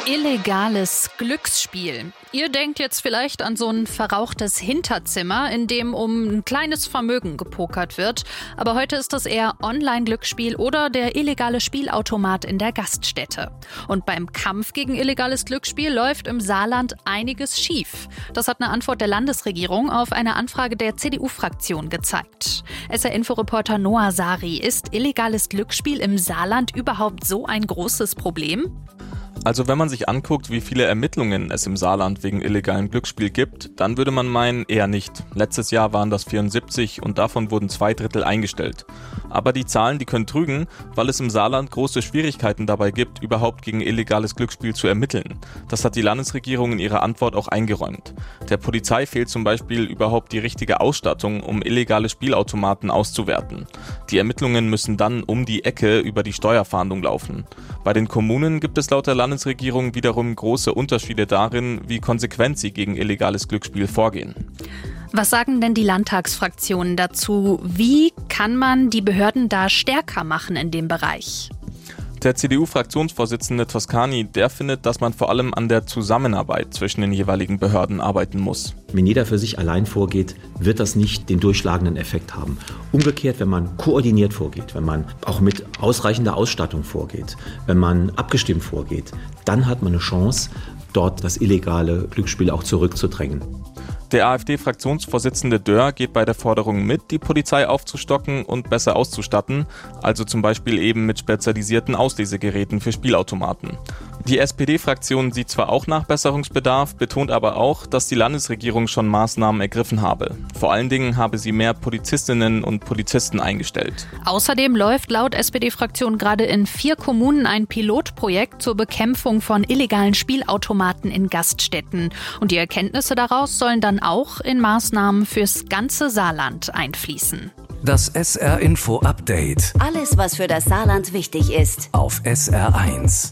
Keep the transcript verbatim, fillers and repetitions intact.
Illegales Glücksspiel. Ihr denkt jetzt vielleicht an so ein verrauchtes Hinterzimmer, in dem um ein kleines Vermögen gepokert wird. Aber heute ist das eher Online-Glücksspiel oder der illegale Spielautomat in der Gaststätte. Und beim Kampf gegen illegales Glücksspiel läuft im Saarland einiges schief. Das hat eine Antwort der Landesregierung auf eine Anfrage der C D U-Fraktion gezeigt. S R-Info-Reporter Noah Sari, ist illegales Glücksspiel im Saarland überhaupt so ein großes Problem? Also wenn man sich anguckt, wie viele Ermittlungen es im Saarland wegen illegalem Glücksspiel gibt, dann würde man meinen, eher nicht. Letztes Jahr waren das vierundsiebzig und davon wurden zwei Drittel eingestellt. Aber die Zahlen, die können trügen, weil es im Saarland große Schwierigkeiten dabei gibt, überhaupt gegen illegales Glücksspiel zu ermitteln. Das hat die Landesregierung in ihrer Antwort auch eingeräumt. Der Polizei fehlt zum Beispiel überhaupt die richtige Ausstattung, um illegale Spielautomaten auszuwerten. Die Ermittlungen müssen dann um die Ecke über die Steuerfahndung laufen. Bei den Kommunen gibt es laut der Landesregierung wiederum große Unterschiede darin, wie konsequent sie gegen illegales Glücksspiel vorgehen. Was sagen denn die Landtagsfraktionen dazu? Wie kann man die Behörden da stärker machen in dem Bereich? Der C D U-Fraktionsvorsitzende Toscani, der findet, dass man vor allem an der Zusammenarbeit zwischen den jeweiligen Behörden arbeiten muss. Wenn jeder für sich allein vorgeht, wird das nicht den durchschlagenden Effekt haben. Umgekehrt, wenn man koordiniert vorgeht, wenn man auch mit ausreichender Ausstattung vorgeht, wenn man abgestimmt vorgeht, dann hat man eine Chance, dort das illegale Glücksspiel auch zurückzudrängen. Der AfD-Fraktionsvorsitzende Dörr geht bei der Forderung mit, die Polizei aufzustocken und besser auszustatten, also zum Beispiel eben mit spezialisierten Auslesegeräten für Spielautomaten. Die S P D-Fraktion sieht zwar auch Nachbesserungsbedarf, betont aber auch, dass die Landesregierung schon Maßnahmen ergriffen habe. Vor allen Dingen habe sie mehr Polizistinnen und Polizisten eingestellt. Außerdem läuft laut S P D-Fraktion gerade in vier Kommunen ein Pilotprojekt zur Bekämpfung von illegalen Spielautomaten in Gaststätten. Und die Erkenntnisse daraus sollen dann auch in Maßnahmen fürs ganze Saarland einfließen. Das S R-Info-Update. Alles, was für das Saarland wichtig ist. Auf S R eins.